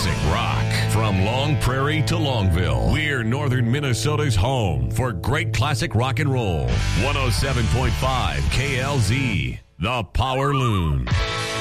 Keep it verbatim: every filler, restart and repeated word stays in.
classic rock. From Long Prairie to Longville, we're northern Minnesota's home for great classic rock and roll. one oh seven point five K L Z, The Power Loon.